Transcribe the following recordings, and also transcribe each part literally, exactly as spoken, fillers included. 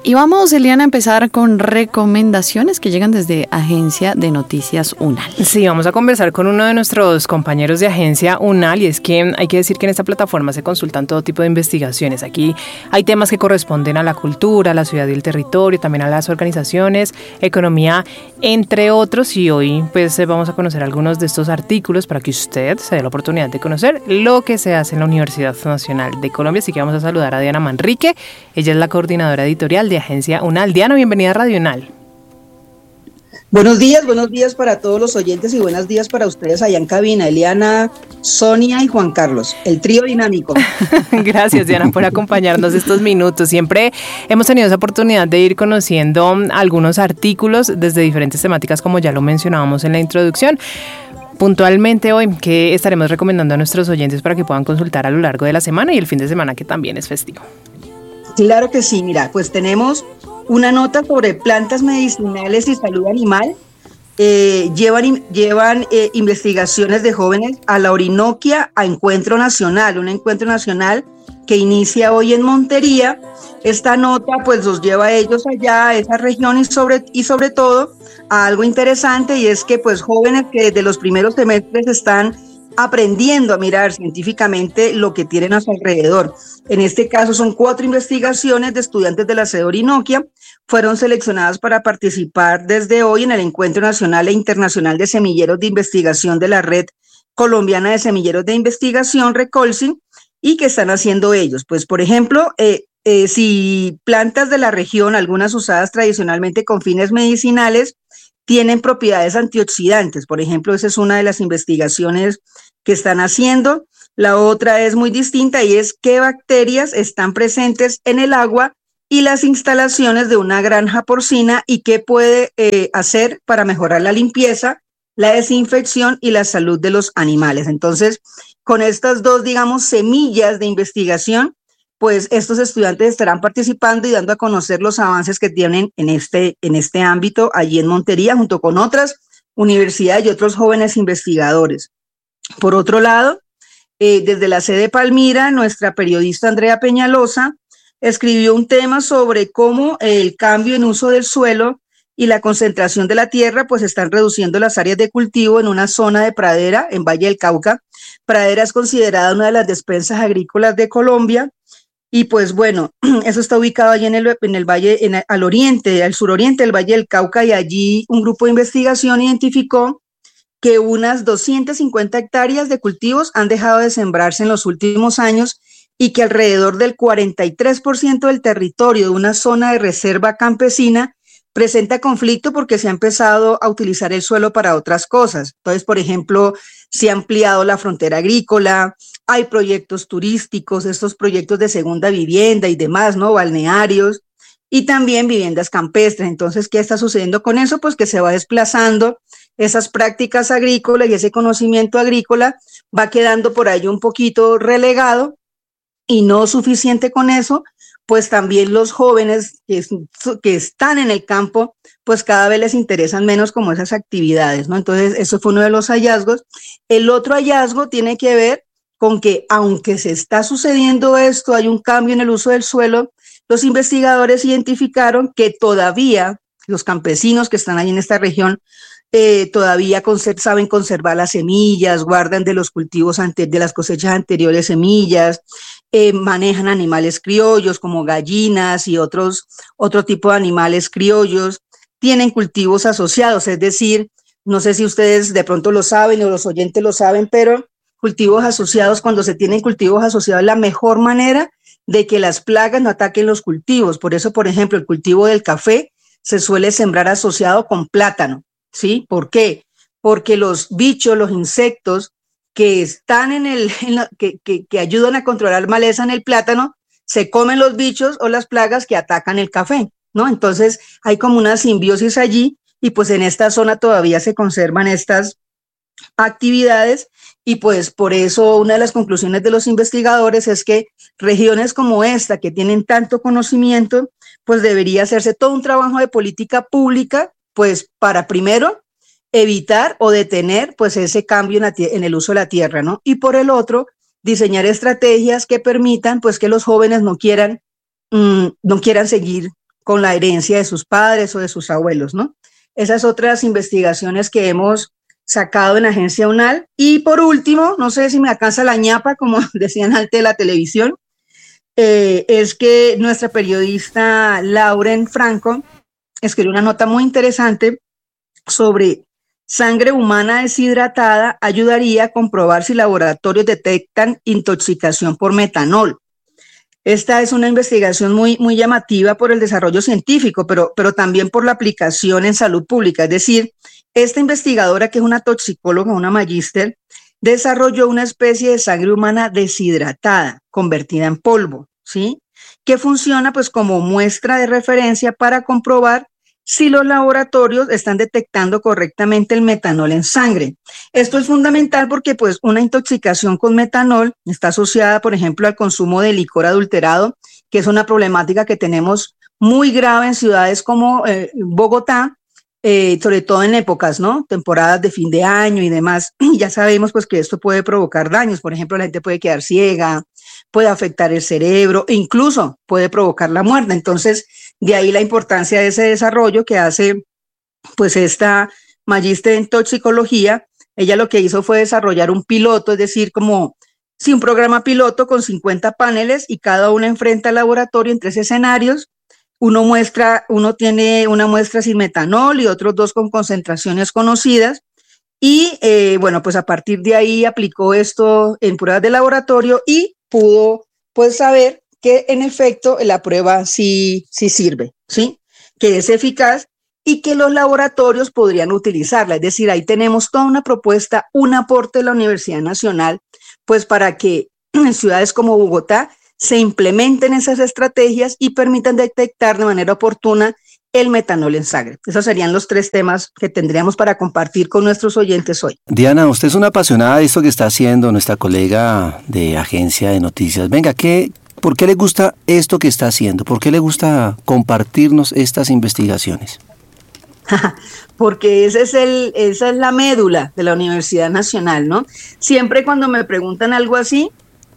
Y vamos, Eliana, a empezar con recomendaciones que llegan desde Agencia de Noticias UNAL. Sí, vamos a conversar con uno de nuestros compañeros de Agencia UNAL, y es que hay que decir que en esta plataforma se consultan todo tipo de investigaciones. Aquí hay temas que corresponden a la cultura, a la ciudad y el territorio, también a las organizaciones, economía, entre otros, y hoy pues vamos a conocer algunos de estos artículos para que usted se dé la oportunidad de conocer lo que se hace en la Universidad Nacional de Colombia. Así que vamos a saludar a Diana Manrique, ella es la coordinadora editorial de Agencia UNAL. Diana, bienvenida a Radio UNAL. Buenos días, buenos días para todos los oyentes y buenos días para ustedes allá en cabina, Eliana, Sonia y Juan Carlos, el trío dinámico. Gracias, Diana, por acompañarnos estos minutos. Siempre hemos tenido esa oportunidad de ir conociendo algunos artículos desde diferentes temáticas, como ya lo mencionábamos en la introducción. Puntualmente hoy, ¿qué estaremos recomendando a nuestros oyentes para que puedan consultar a lo largo de la semana y el fin de semana, que también es festivo? Claro que sí, mira, pues tenemos una nota sobre plantas medicinales y salud animal. Eh, llevan llevan eh, investigaciones de jóvenes a la Orinoquia a Encuentro Nacional, un encuentro nacional que inicia hoy en Montería. Esta nota pues los lleva a ellos allá, a esa región, y sobre, y sobre todo a algo interesante, y es que pues jóvenes que desde los primeros semestres están aprendiendo a mirar científicamente lo que tienen a su alrededor. En este caso son cuatro investigaciones de estudiantes de la sede Orinoquia, fueron seleccionadas para participar desde hoy en el Encuentro Nacional e Internacional de Semilleros de Investigación de la Red Colombiana de Semilleros de Investigación, Recolsin. ¿Y qué están haciendo ellos? Pues, por ejemplo, eh, eh, si plantas de la región, algunas usadas tradicionalmente con fines medicinales, tienen propiedades antioxidantes. Por ejemplo, esa es una de las investigaciones que están haciendo. La otra es muy distinta, y es qué bacterias están presentes en el agua y las instalaciones de una granja porcina, y qué puede eh, hacer para mejorar la limpieza, la desinfección y la salud de los animales. Entonces, con estas dos, digamos, semillas de investigación, pues estos estudiantes estarán participando y dando a conocer los avances que tienen en este, en este ámbito allí en Montería, junto con otras universidades y otros jóvenes investigadores. Por otro lado, eh, desde la sede Palmira, nuestra periodista Andrea Peñalosa escribió un tema sobre cómo el cambio en uso del suelo y la concentración de la tierra pues están reduciendo las áreas de cultivo en una zona de pradera en Valle del Cauca. Pradera es considerada una de las despensas agrícolas de Colombia. Y pues bueno, eso está ubicado allí en el, en el valle, en, al oriente, al suroriente del Valle del Cauca, y allí un grupo de investigación identificó que unas doscientas cincuenta hectáreas de cultivos han dejado de sembrarse en los últimos años, y que alrededor del cuarenta y tres por ciento del territorio de una zona de reserva campesina presenta conflicto porque se ha empezado a utilizar el suelo para otras cosas. Entonces, por ejemplo, se ha ampliado la frontera agrícola, hay proyectos turísticos, estos proyectos de segunda vivienda y demás, ¿no? Balnearios, y también viviendas campestres. Entonces, ¿qué está sucediendo con eso? Pues que se va desplazando esas prácticas agrícolas, y ese conocimiento agrícola va quedando por ahí un poquito relegado, y no suficiente con eso, pues también los jóvenes que, que están en el campo, pues cada vez les interesan menos como esas actividades, ¿no? Entonces, eso fue uno de los hallazgos. El otro hallazgo tiene que ver con que, aunque se está sucediendo esto, hay un cambio en el uso del suelo, los investigadores identificaron que todavía los campesinos que están ahí en esta región eh, todavía conser- saben conservar las semillas, guardan de los cultivos, ante- de las cosechas anteriores semillas, eh, manejan animales criollos como gallinas y otros, otro tipo de animales criollos, tienen cultivos asociados, es decir, no sé si ustedes de pronto lo saben o los oyentes lo saben, pero cultivos asociados, cuando se tienen cultivos asociados, es la mejor manera de que las plagas no ataquen los cultivos. Por eso, por ejemplo, el cultivo del café se suele sembrar asociado con plátano, ¿sí? ¿Por qué? Porque los bichos, los insectos que están en el, en la, que, que, que ayudan a controlar maleza en el plátano, se comen los bichos o las plagas que atacan el café, ¿no? Entonces hay como una simbiosis allí, y pues en esta zona todavía se conservan estas actividades, y pues por eso una de las conclusiones de los investigadores es que regiones como esta, que tienen tanto conocimiento, pues debería hacerse todo un trabajo de política pública, pues para primero evitar o detener pues ese cambio en, la, en el uso de la tierra, ¿no? Y por el otro, diseñar estrategias que permitan pues que los jóvenes no quieran, mmm, no quieran seguir con la herencia de sus padres o de sus abuelos, ¿no? Esas otras investigaciones que hemos sacado en la agencia UNAL. Y por último, no sé si me alcanza la ñapa, como decían antes de la televisión, eh, es que nuestra periodista Lauren Franco escribió una nota muy interesante sobre sangre humana deshidratada ayudaría a comprobar si laboratorios detectan intoxicación por metanol. Esta es una investigación muy, muy llamativa por el desarrollo científico, pero, pero también por la aplicación en salud pública. Es decir, esta investigadora, que es una toxicóloga, una magíster, desarrolló una especie de sangre humana deshidratada, convertida en polvo, ¿sí? Que funciona pues como muestra de referencia para comprobar si los laboratorios están detectando correctamente el metanol en sangre. Esto es fundamental porque pues una intoxicación con metanol está asociada, por ejemplo, al consumo de licor adulterado, que es una problemática que tenemos muy grave en ciudades como eh, Bogotá, eh, sobre todo en épocas, ¿no? Temporadas de fin de año y demás. Ya sabemos pues que esto puede provocar daños, por ejemplo, la gente puede quedar ciega, puede afectar el cerebro e incluso puede provocar la muerte. Entonces, de ahí la importancia de ese desarrollo que hace pues esta magíster en toxicología. Ella lo que hizo fue desarrollar un piloto, es decir, como sí, un programa piloto con cincuenta paneles y cada uno enfrenta al laboratorio en tres escenarios. Uno muestra, uno tiene una muestra sin metanol y otros dos con concentraciones conocidas. Y eh, bueno, pues a partir de ahí aplicó esto en pruebas de laboratorio y pudo pues saber que en efecto la prueba sí, sí sirve, ¿sí? Que es eficaz y que los laboratorios podrían utilizarla. Es decir, ahí tenemos toda una propuesta, un aporte de la Universidad Nacional, pues para que en ciudades como Bogotá se implementen esas estrategias y permitan detectar de manera oportuna el metanol en sangre. Esos serían los tres temas que tendríamos para compartir con nuestros oyentes hoy. Diana, usted es una apasionada de esto que está haciendo nuestra colega de Agencia de Noticias. Venga, ¿qué, ¿por qué le gusta esto que está haciendo? ¿Por qué le gusta compartirnos estas investigaciones? Porque ese es el, esa es la médula de la Universidad Nacional, ¿no? Siempre cuando me preguntan algo así,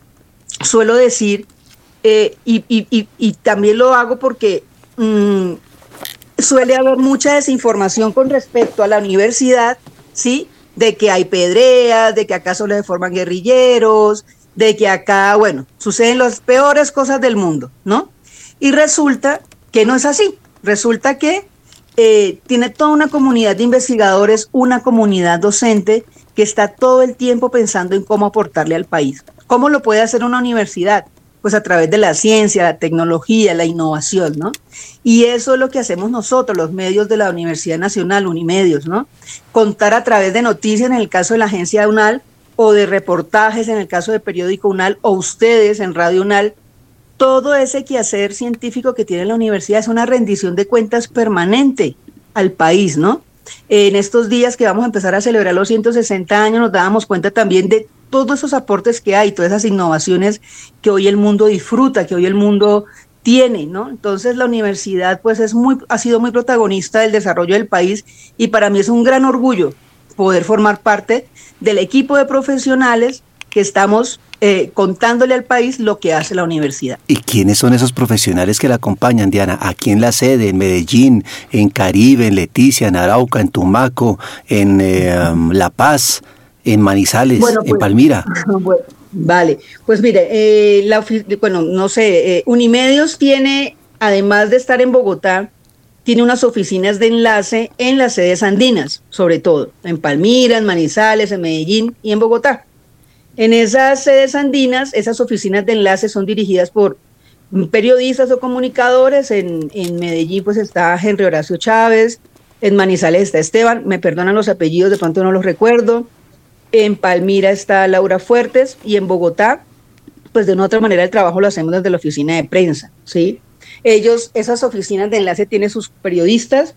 suelo decir, eh, y, y, y, y también lo hago porque mmm, suele haber mucha desinformación con respecto a la universidad, ¿sí? De que hay pedreas, de que acá solo se forman guerrilleros, de que acá, bueno, suceden las peores cosas del mundo, ¿no? Y resulta que no es así. Resulta que eh, tiene toda una comunidad de investigadores, una comunidad docente que está todo el tiempo pensando en cómo aportarle al país. ¿Cómo lo puede hacer una universidad? Pues a través de la ciencia, la tecnología, la innovación, ¿no? Y eso es lo que hacemos nosotros, los medios de la Universidad Nacional, Unimedios, ¿no? Contar a través de noticias en el caso de la agencia UNAL o de reportajes en el caso de Periódico UNAL o ustedes en Radio UNAL, todo ese quehacer científico que tiene la universidad es una rendición de cuentas permanente al país, ¿no? En estos días que vamos a empezar a celebrar los ciento sesenta años nos dábamos cuenta también de todos esos aportes que hay, todas esas innovaciones que hoy el mundo disfruta, que hoy el mundo tiene, ¿no? Entonces la universidad pues es muy, ha sido muy protagonista del desarrollo del país y para mí es un gran orgullo poder formar parte del equipo de profesionales que estamos eh, contándole al país lo que hace la universidad. ¿Y quiénes son esos profesionales que la acompañan, Diana? ¿Aquí en la sede, en Medellín, en Caribe, en Leticia, en Arauca, en Tumaco, en eh, um, La Paz, en Manizales, bueno, pues, en Palmira? Bueno, vale, pues mire, eh, la, bueno, no sé, eh, Unimedios tiene, además de estar en Bogotá, tiene unas oficinas de enlace en las sedes andinas, sobre todo, en Palmira, en Manizales, en Medellín y en Bogotá. En esas sedes andinas, esas oficinas de enlace son dirigidas por periodistas o comunicadores. En, en Medellín pues está Henry Horacio Chávez, en Manizales está Esteban, me perdonan los apellidos, de pronto no los recuerdo. En Palmira está Laura Fuertes y en Bogotá, pues de una otra manera el trabajo lo hacemos desde la oficina de prensa, ¿sí? Ellos, esas oficinas de enlace tienen sus periodistas,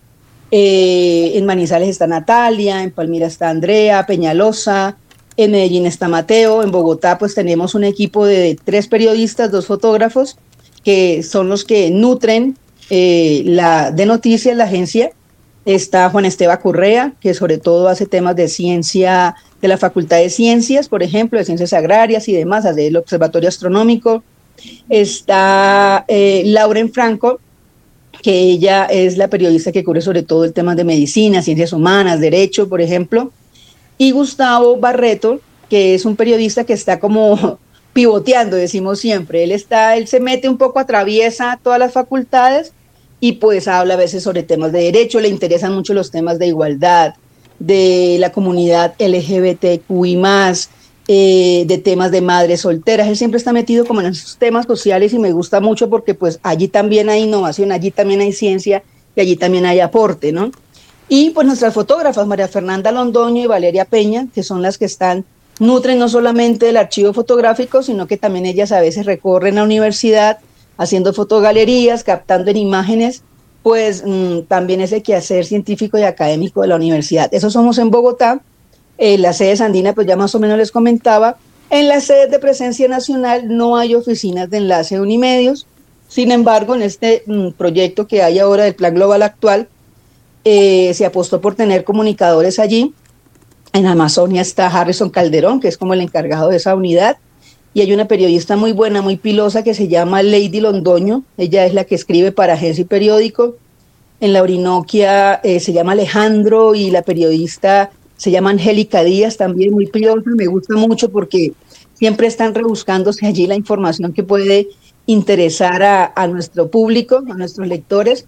eh, en Manizales está Natalia, en Palmira está Andrea Peñalosa, en Medellín está Mateo, en Bogotá pues tenemos un equipo de tres periodistas, dos fotógrafos, que son los que nutren eh, la de noticias, la agencia. Está Juan Esteban Correa, que sobre todo hace temas de ciencia, de la Facultad de Ciencias, por ejemplo, de Ciencias Agrarias y demás, del Observatorio Astronómico. Está eh, Lauren Franco, que ella es la periodista que cubre sobre todo el tema de medicina, ciencias humanas, derecho, por ejemplo, y Gustavo Barreto, que es un periodista que está como pivoteando, decimos siempre. Él está, él se mete un poco, atraviesa todas las facultades y pues habla a veces sobre temas de derecho, le interesan mucho los temas de igualdad, de la comunidad L G B T Q I más, eh, de temas de madres solteras. Él siempre está metido como en esos temas sociales y me gusta mucho porque pues allí también hay innovación, allí también hay ciencia y allí también hay aporte, ¿no? Y pues nuestras fotógrafas, María Fernanda Londoño y Valeria Peña, que son las que están, nutren no solamente el archivo fotográfico, sino que también ellas a veces recorren la universidad haciendo fotogalerías, captando en imágenes, pues mmm, también ese quehacer científico y académico de la universidad. Eso somos en Bogotá. Eh, la sede Sandina, pues ya más o menos les comentaba. En las sedes de presencia nacional no hay oficinas de enlace Unimedios. Sin embargo, en este mmm, proyecto que hay ahora del Plan Global actual, eh, se apostó por tener comunicadores allí. En Amazonia está Harrison Calderón, que es como el encargado de esa unidad, y hay una periodista muy buena, muy pilosa, que se llama Lady Londoño. Ella es la que escribe para Agencia y Periódico. En la Orinoquia eh, se llama Alejandro, y la periodista se llama Angélica Díaz, también muy pilosa. Me gusta mucho porque siempre están rebuscándose allí la información que puede interesar a, a nuestro público, a nuestros lectores.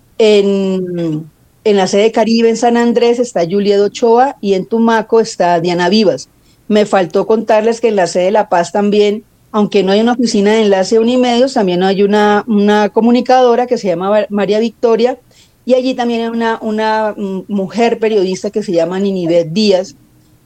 En... En la sede Caribe en San Andrés está Juliet Ochoa y en Tumaco está Diana Vivas. Me faltó contarles que en la sede de La Paz también, aunque no hay una oficina de enlace Unimedios, también hay una, una comunicadora que se llama María Victoria, y allí también hay una, una mujer periodista que se llama Ninibet Díaz,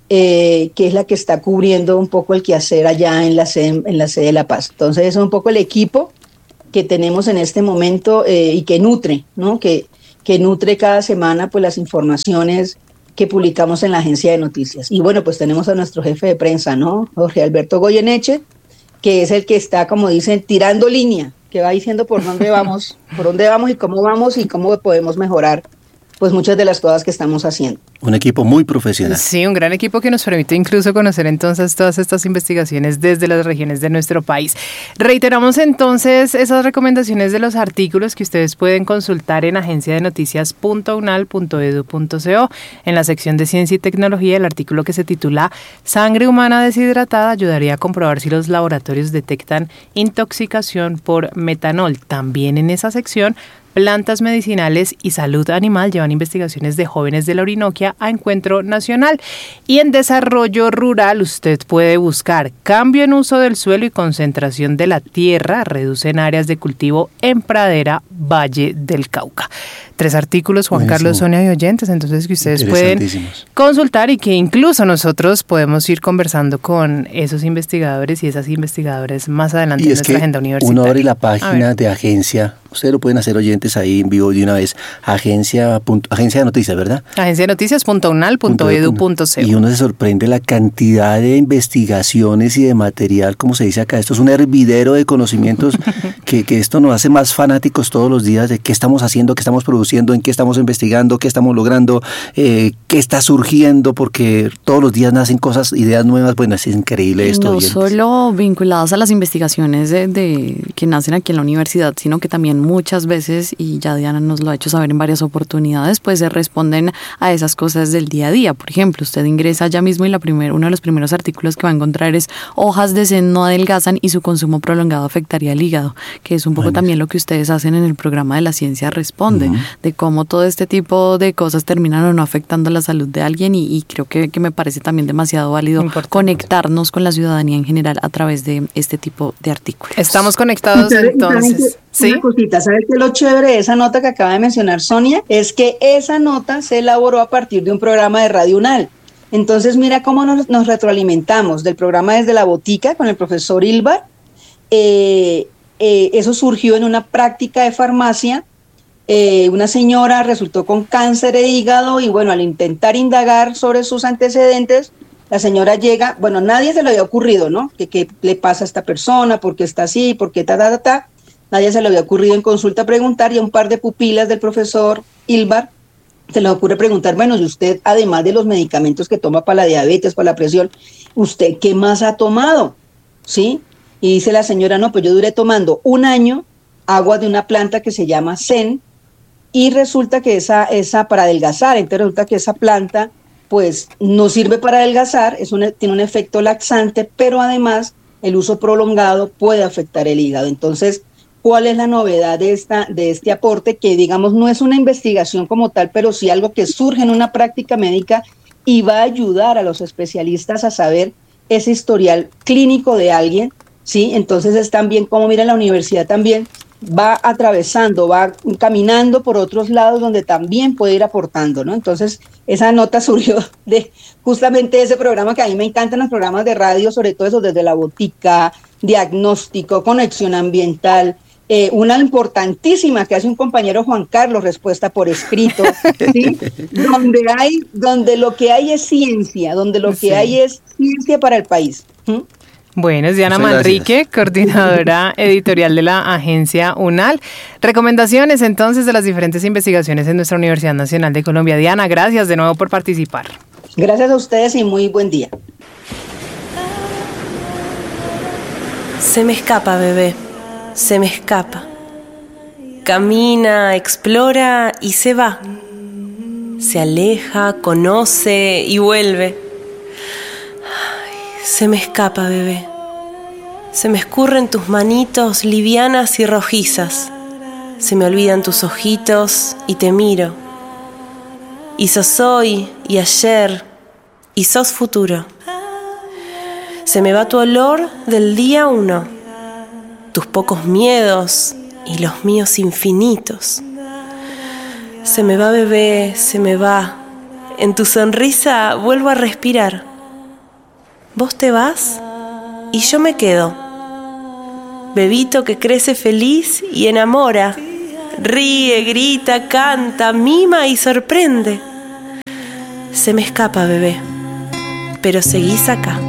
eh, que es la que está cubriendo un poco el quehacer allá en la sede, en la sede de La Paz. Entonces es un poco el equipo que tenemos en este momento eh, y que nutre, ¿no? Que que nutre cada semana pues las informaciones que publicamos en la agencia de noticias. Y bueno, pues tenemos a nuestro jefe de prensa, ¿no? Jorge Alberto Goyeneche, que es el que está, como dicen, tirando línea, que va diciendo por dónde vamos, por dónde vamos y cómo vamos y cómo podemos mejorar pues muchas de las cosas que estamos haciendo. Un equipo muy profesional. Sí, un gran equipo que nos permite incluso conocer entonces todas estas investigaciones desde las regiones de nuestro país. Reiteramos entonces esas recomendaciones de los artículos que ustedes pueden consultar en agencia de noticias punto unal punto edu punto co. En la sección de Ciencia y Tecnología, el artículo que se titula Sangre humana deshidratada ayudaría a comprobar si los laboratorios detectan intoxicación por metanol. También en esa sección, Plantas medicinales y salud animal llevan investigaciones de jóvenes de la Orinoquia a encuentro nacional. Y en desarrollo rural usted puede buscar cambio en uso del suelo y concentración de la tierra, reducen áreas de cultivo en pradera, Valle del Cauca. Tres artículos, Juan Carlos, Sonia y oyentes, entonces que ustedes pueden consultar y que incluso nosotros podemos ir conversando con esos investigadores y esas investigadoras más adelante en nuestra agenda universitaria. Uno abre la página de agencia, ustedes lo pueden hacer oyentes ahí en vivo de una vez, agencia, punto, agencia de noticias, ¿verdad? agencia de noticias punto unal punto edu punto co. Y uno se sorprende la cantidad de investigaciones y de material, como se dice acá, esto es un hervidero de conocimientos que, que esto nos hace más fanáticos todos los días de qué estamos haciendo, qué estamos produciendo, en qué estamos investigando, qué estamos logrando, eh, qué está surgiendo, porque todos los días nacen cosas, ideas nuevas. Bueno, es increíble esto. No oyentes. Solo vinculadas a las investigaciones de, de que nacen aquí en la universidad, sino que también muchas veces, y ya Diana nos lo ha hecho saber en varias oportunidades, pues se responden a esas cosas del día a día. Por ejemplo, usted ingresa ya mismo y la primer, uno de los primeros artículos que va a encontrar es hojas de zen no adelgazan y su consumo prolongado afectaría al hígado, que es un poco bueno, también lo que ustedes hacen en el programa de La Ciencia Responde, uh-huh. de cómo todo este tipo de cosas terminan o no afectando la salud de alguien y, y creo que, que me parece también demasiado válido Importante. conectarnos con la ciudadanía en general a través de este tipo de artículos. Estamos conectados ¿Sabe, entonces. ¿sí? Una cosita, ¿sabes qué? Lo chévere de esa nota que acaba de mencionar Sonia es que esa nota se elaboró a partir de un programa de Radio UNAL. Entonces mira cómo nos, nos retroalimentamos del programa Desde la Botica con el profesor Ilbar. Eh, eh, eso surgió en una práctica de farmacia. Eh, una señora resultó con cáncer de hígado y bueno, al intentar indagar sobre sus antecedentes, la señora llega, bueno, nadie se le había ocurrido, ¿no? Que qué le pasa a esta persona, por qué está así, por qué ta, ta, ta, ta. Nadie se le había ocurrido en consulta preguntar, y a un par de pupilas del profesor Ilbar se le ocurre preguntar, bueno, y usted, además de los medicamentos que toma para la diabetes, para la presión, ¿usted qué más ha tomado? ¿Sí? Y dice la señora, no, pues yo duré tomando un año agua de una planta que se llama zen, y resulta que esa, esa para adelgazar, entonces resulta que esa planta pues no sirve para adelgazar, es un, tiene un efecto laxante, pero además el uso prolongado puede afectar el hígado. Entonces, ¿cuál es la novedad de, esta, de este aporte? Que digamos no es una investigación como tal, pero sí algo que surge en una práctica médica y va a ayudar a los especialistas a saber ese historial clínico de alguien, ¿sí? Entonces es también como, mira, la universidad también va atravesando, va caminando por otros lados donde también puede ir aportando, ¿no? Entonces, esa nota surgió de justamente ese programa que a mí me encantan los programas de radio, sobre todo eso desde la botica, diagnóstico, conexión ambiental, eh, una importantísima que hace un compañero Juan Carlos, respuesta por escrito, ¿sí? donde hay, donde lo que hay es ciencia, donde lo que sí. hay es ciencia para el país. ¿Mm? Bueno, es Diana Muchas Manrique, gracias. Coordinadora editorial de la agencia UNAL. Recomendaciones entonces de las diferentes investigaciones en nuestra Universidad Nacional de Colombia. Diana, gracias de nuevo por participar. Gracias a ustedes y muy buen día. Se me escapa, bebé, se me escapa. Camina, explora y se va. Se aleja, conoce y vuelve. Se me escapa, bebé. Se me escurren tus manitos livianas y rojizas. Se me olvidan tus ojitos y te miro. Y sos hoy y ayer y sos futuro. Se me va tu olor del día uno. Tus pocos miedos y los míos infinitos. Se me va, bebé, se me va. En tu sonrisa vuelvo a respirar. Vos te vas y yo me quedo. Bebito que crece feliz y enamora. Ríe, grita, canta, mima y sorprende. Se me escapa, bebé, pero seguís acá.